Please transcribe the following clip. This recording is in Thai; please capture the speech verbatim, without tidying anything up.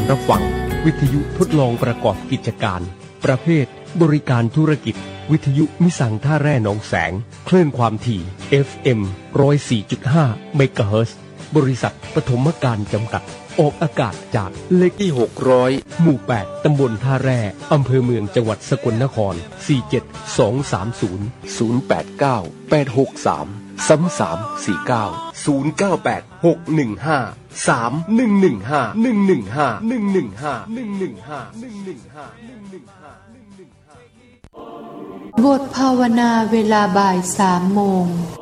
รับฟังวิทยุทดลองประกอบกิจการประเภทบริการธุรกิจวิทยุมิสังท่าแร่หนองแสงคลื่นความถี่ เอฟ เอ็ม หนึ่งร้อยสี่จุดห้า เมกะเฮิรตซ์บริษัทปฐมการจำกัดออกอากาศจากเลขที่หกร้อยหมู่แปดตำบลท่าแร่อำเภอเมืองจังหวัดสกลนครสี่ เจ็ด สอง สาม ศูนย์ ศูนย์ แปด เก้า แปด หก สาม สาม สาม สี่ เก้า ศูนย์ เก้า แปด หก หนึ่ง ห้า สาม หนึ่ง หนึ่ง ห้า หนึ่ง หนึ่ง ห้า หนึ่ง หนึ่ง ห้า หนึ่ง หนึ่ง ห้า หนึ่ง หนึ่ง ห้า หนึ่ง หนึ่ง ห้า หนึ่ง หนึ่ง ห้าบทภาวนาเวลาบ่ายสามโมง